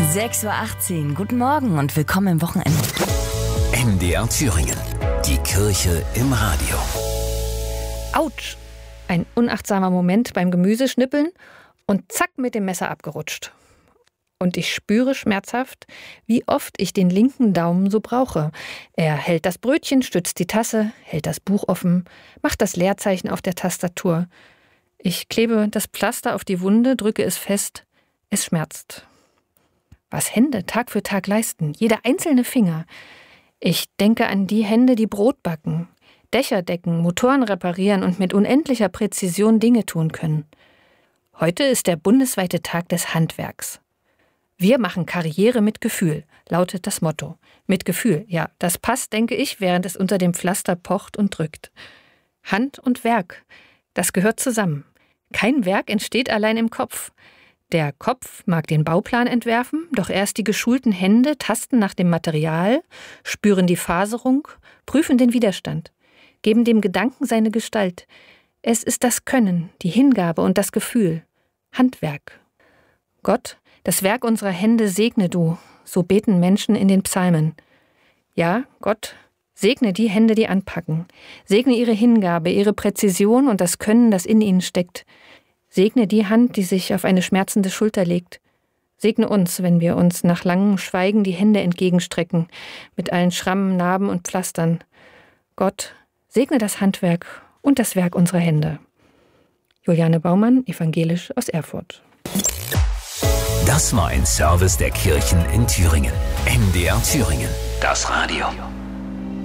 6:18 Uhr. Guten Morgen und willkommen im Wochenende. MDR Thüringen. Die Kirche im Radio. Autsch! Ein unachtsamer Moment beim Gemüseschnippeln und zack mit dem Messer abgerutscht. Und ich spüre schmerzhaft, wie oft ich den linken Daumen so brauche. Er hält das Brötchen, stützt die Tasse, hält das Buch offen, macht das Leerzeichen auf der Tastatur. Ich klebe das Pflaster auf die Wunde, drücke es fest. Es schmerzt. Was Hände Tag für Tag leisten, jeder einzelne Finger. Ich denke an die Hände, die Brot backen, Dächer decken, Motoren reparieren und mit unendlicher Präzision Dinge tun können. Heute ist der bundesweite Tag des Handwerks. Wir machen Karriere mit Gefühl, lautet das Motto. Mit Gefühl, ja, das passt, denke ich, während es unter dem Pflaster pocht und drückt. Hand und Werk, das gehört zusammen. Kein Werk entsteht allein im Kopf. Der Kopf mag den Bauplan entwerfen, doch erst die geschulten Hände tasten nach dem Material, spüren die Faserung, prüfen den Widerstand, geben dem Gedanken seine Gestalt. Es ist das Können, die Hingabe und das Gefühl. Handwerk. Gott, das Werk unserer Hände segne du, so beten Menschen in den Psalmen. Ja, Gott, segne die Hände, die anpacken. Segne ihre Hingabe, ihre Präzision und das Können, das in ihnen steckt. Segne die Hand, die sich auf eine schmerzende Schulter legt. Segne uns, wenn wir uns nach langem Schweigen die Hände entgegenstrecken, mit allen Schrammen, Narben und Pflastern. Gott, segne das Handwerk und das Werk unserer Hände. Juliane Baumann, evangelisch aus Erfurt. Das war ein Service der Kirchen in Thüringen. MDR Thüringen. Das Radio.